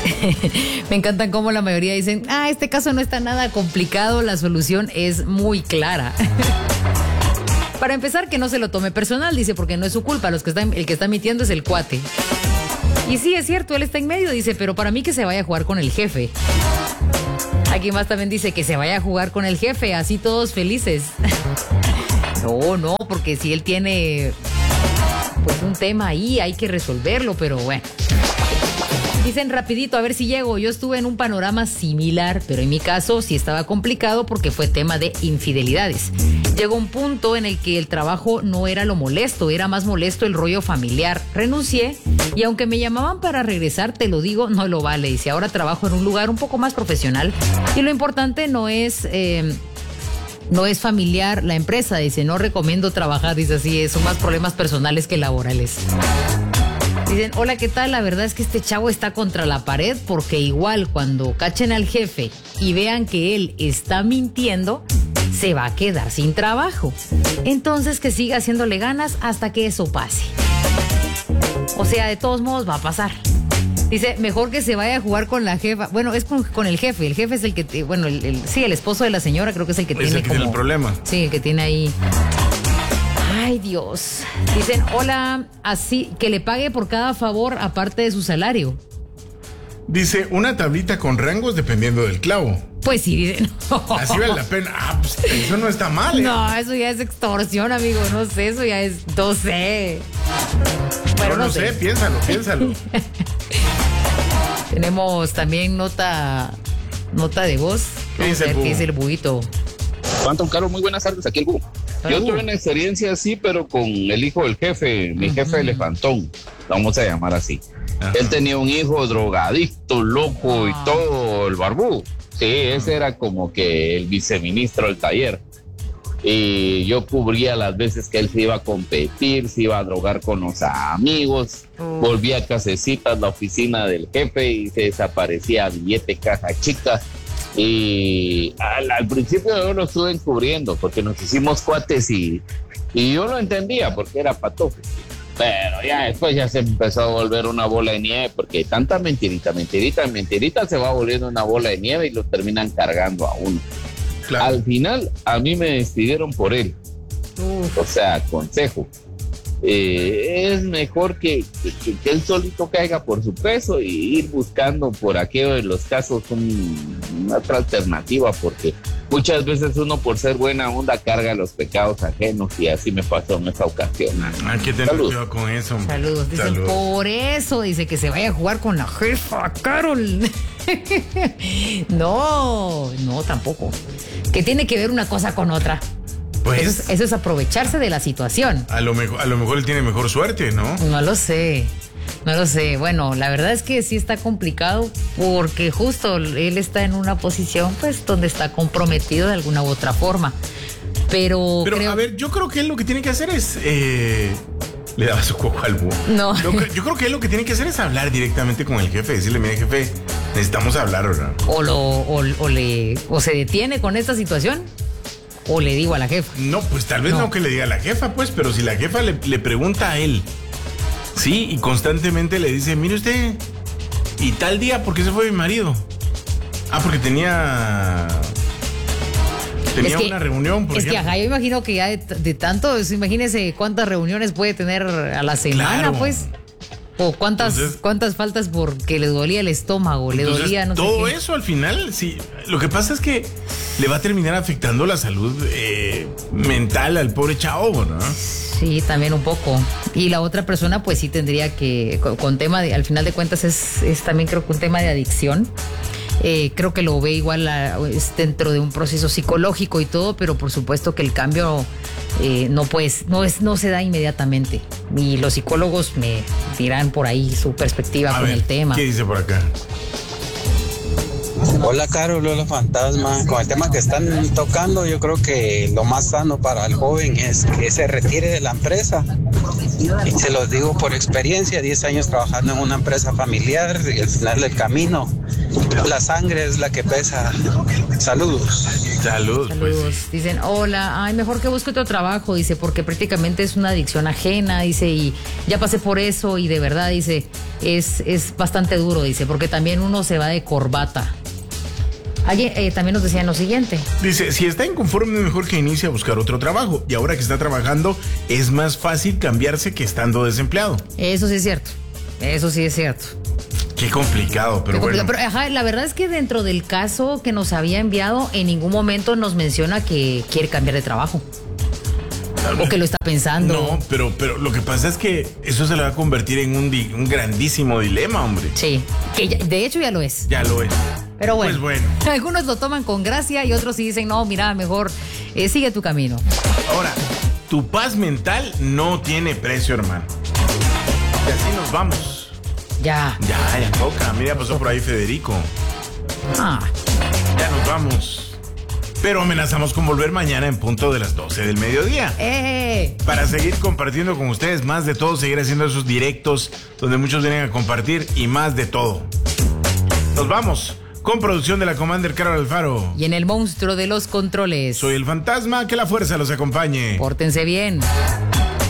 Me encantan cómo la mayoría dicen, este caso no está nada complicado, la solución es muy clara. Para empezar, que no se lo tome personal, dice, porque no es su culpa, el que está mintiendo es el cuate. Y sí, es cierto, él está en medio, dice, pero para mí que se vaya a jugar con el jefe. Aquí más también dice que se vaya a jugar con el jefe, así todos felices. No, porque si él tiene pues un tema ahí, hay que resolverlo, pero bueno. Dicen rapidito, a ver si llego. Yo estuve en un panorama similar, pero en mi caso sí estaba complicado porque fue tema de infidelidades. Llegó un punto en el que el trabajo no era lo molesto, era más molesto el rollo familiar. Renuncié y aunque me llamaban para regresar, te lo digo, no lo vale. Dice, ahora trabajo en un lugar un poco más profesional y lo importante no es familiar la empresa. Dice, no recomiendo trabajar, dice así, son más problemas personales que laborales. Dicen, hola, ¿qué tal? La verdad es que este chavo está contra la pared porque igual cuando cachen al jefe y vean que él está mintiendo, se va a quedar sin trabajo. Entonces que siga haciéndole ganas hasta que eso pase. O sea, de todos modos va a pasar. Dice, mejor que se vaya a jugar con la jefa. Bueno, es con el jefe. El jefe es el que, el esposo de la señora creo que es el que tiene como... tiene el problema. Sí, el que tiene ahí... Ay, Dios. Dicen, hola, así que le pague por cada favor aparte de su salario. Dice, una tablita con rangos dependiendo del clavo. Pues sí, dicen. No. Así vale la pena. Pues eso no está mal, ¿eh? No, eso ya es extorsión, amigo. No sé, eso ya es, no sé. Bueno, no sé, piénsalo. Tenemos también nota de voz. ¿Qué dice el buito? Juan Carlos, muy buenas tardes, aquí el Búho. Yo tuve una experiencia así, pero con el hijo del jefe, mi jefe elefantón, vamos a llamar así. Ajá. Él tenía un hijo drogadicto, loco y todo, el barbudo. Sí, ese era como que el viceministro del taller. Y yo cubría las veces que él se iba a competir, se iba a drogar con los amigos, volvía a casecitas, la oficina del jefe y se desaparecía billete, caja chica. Y al principio yo lo estuve encubriendo porque nos hicimos cuates y yo lo entendía porque era patojo, pero ya después ya se empezó a volver una bola de nieve porque tanta mentirita se va volviendo una bola de nieve y lo terminan cargando a uno. Claro. Al final a mí me despidieron por él. O sea, consejo, es mejor que él solito caiga por su peso y ir buscando por aquello de los casos una otra alternativa, porque muchas veces uno por ser buena onda carga los pecados ajenos y así me pasó en esta ocasión. Hay que tener cuidado con eso. Saludos. Dicen, saludos. Por eso dice que se vaya a jugar con la jefa Carol. No, tampoco. Que tiene que ver una cosa con otra. Pues, eso es aprovecharse de la situación. A lo mejor él tiene mejor suerte, ¿no? No lo sé. Bueno, la verdad es que sí está complicado porque justo él está en una posición pues donde está comprometido de alguna u otra forma. Pero a ver, yo creo que él lo que tiene que hacer es... Le daba su coco al búho. No. Yo creo que él lo que tiene que hacer es hablar directamente con el jefe, decirle, mire jefe, necesitamos hablar, ¿verdad? O se detiene con esta situación. ¿O le digo a la jefa? No, pues tal vez no que le diga a la jefa, pues, pero si la jefa le pregunta a él, sí, y constantemente le dice, mire usted, ¿y tal día por qué se fue mi marido? Porque tenía una reunión, por ejemplo. Yo imagino que ya de tanto, imagínese cuántas reuniones puede tener a la semana, claro. Pues. O cuántas faltas porque le dolía el estómago, entonces, le dolía no sé qué. Todo eso al final, sí. Lo que pasa es que le va a terminar afectando la salud mental al pobre chavo, ¿no? Sí, también un poco. Y la otra persona, pues sí tendría que, con tema de, al final de cuentas es también creo que un tema de adicción. Creo que lo ve igual dentro de un proceso psicológico y todo, pero por supuesto que el cambio no se da inmediatamente. Y los psicólogos me dirán por ahí su perspectiva con el tema. ¿Qué dice por acá? Hola, Carol, hola, Fantasma. Con el tema que están tocando, yo creo que lo más sano para el joven es que se retire de la empresa Y se los digo por experiencia, 10 años trabajando en una empresa familiar y al final del camino, la sangre es la que pesa. Saludos. Saludos. Saludos. Dicen, hola, ay, mejor que busque otro trabajo, dice, porque prácticamente es una adicción ajena, dice, y ya pasé por eso y de verdad, dice, es bastante duro, dice, porque también uno se va de corbata. Alguien también nos decían lo siguiente. Dice, si está inconforme, mejor que inicie a buscar otro trabajo. Y ahora que está trabajando, es más fácil cambiarse que estando desempleado. Eso sí es cierto. Eso sí es cierto. Qué complicado, pero bueno. Pero, ajá, la verdad es que dentro del caso que nos había enviado, en ningún momento nos menciona que quiere cambiar de trabajo. O que lo está pensando. No, pero lo que pasa es que eso se le va a convertir en un grandísimo dilema, hombre. Sí, que de hecho ya lo es. Ya lo es. Pero bueno, Pues bueno. Algunos lo toman con gracia y otros sí dicen, no, mira, mejor sigue tu camino. Ahora, tu paz mental no tiene precio, hermano. Y así nos vamos. Ya. Ya toca. Mira, pasó por ahí Federico. Ah. Ya nos vamos. Pero amenazamos con volver mañana en punto de las 12 del mediodía. Para seguir compartiendo con ustedes más de todo, seguir haciendo esos directos donde muchos vienen a compartir y más de todo. Nos vamos con producción de la Commander Carol Alfaro. Y en el monstruo de los controles. Soy el fantasma, que la fuerza los acompañe. Pórtense bien.